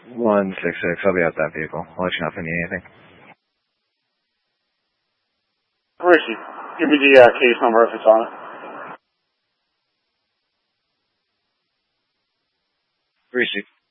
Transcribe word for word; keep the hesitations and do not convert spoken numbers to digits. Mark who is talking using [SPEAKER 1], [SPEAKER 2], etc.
[SPEAKER 1] one six six, I'll be out that vehicle. I'll let you know if I need anything.
[SPEAKER 2] Rishi, give me the uh, case number if it's on it.
[SPEAKER 1] Rishi.